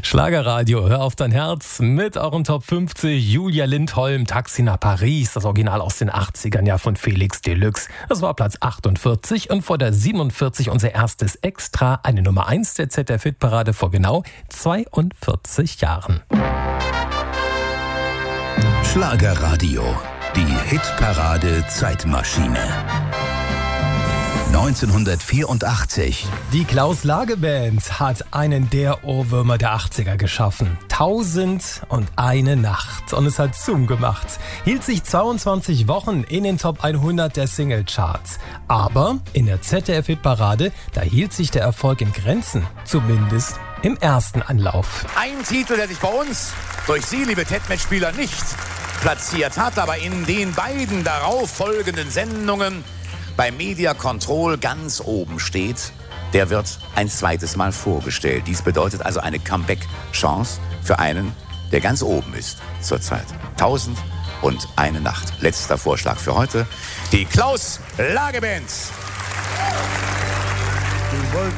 Schlagerradio, hör auf dein Herz mit eurem Top 50. Julia Lindholm, Taxi nach Paris, das Original aus den 80ern, ja, von Felix Deluxe. Das war Platz 48 und vor der 47 unser erstes Extra, eine Nummer 1 der ZDF-Hitparade vor genau 42 Jahren. Schlagerradio, die Hitparade Zeitmaschine. 1984. Die Klaus-Lage-Band hat einen der Ohrwürmer der 80er geschaffen. 1001 Nacht. Und es hat Zoom gemacht. Hielt sich 22 Wochen in den Top 100 der Singlecharts. Aber in der ZDF-Hitparade, da hielt sich der Erfolg in Grenzen. Zumindest im ersten Anlauf. Ein Titel, der sich bei uns durch Sie, liebe TED-Match-Spieler, nicht platziert hat, aber in den beiden darauf folgenden Sendungen bei Media Control ganz oben steht, der wird ein zweites Mal vorgestellt. Dies bedeutet also eine Comeback-Chance für einen, der ganz oben ist zurzeit. 1001 Nacht. Letzter Vorschlag für heute. Die Klaus-Lage-Band.